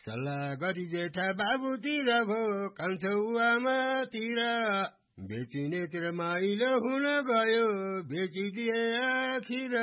सल्लाह गरी जेठा बाबुतिर भो कान्छो आमातिर बेचिनेतिर माइलो हुन गयो बेचिदिए आखिर